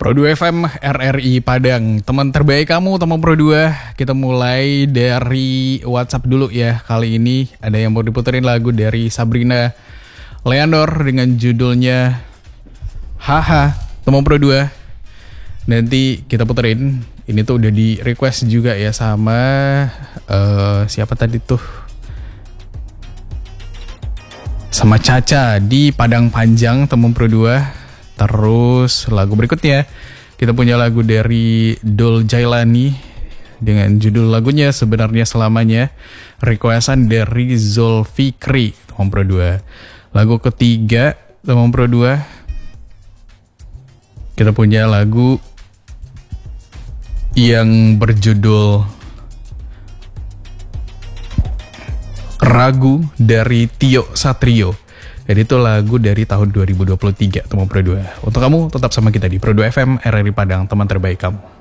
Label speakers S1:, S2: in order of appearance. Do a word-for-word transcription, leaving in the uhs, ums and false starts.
S1: Pro dua F M R R I Padang, teman terbaik kamu, teman Pro dua. Kita mulai dari WhatsApp dulu ya. Kali ini ada yang mau diputerin lagu dari Sabrina Leandor dengan judulnya Haha, teman Pro dua. Nanti kita puterin. Ini tuh udah di request juga ya sama uh, siapa tadi tuh? Sama Caca di Padang Panjang, teman Pro dua. Terus lagu berikutnya kita punya lagu dari Dul Jailani dengan judul lagunya Sebenarnya Selamanya, requestan dari Zulfikri, teman Pro dua. Lagu ketiga teman Pro dua, kita punya lagu yang berjudul Ragu dari Tio Satrio. Jadi itu lagu dari tahun dua ribu dua puluh tiga, teman Pro dua. Untuk kamu tetap sama kita di Pro dua F M R R I Padang, teman terbaik kamu.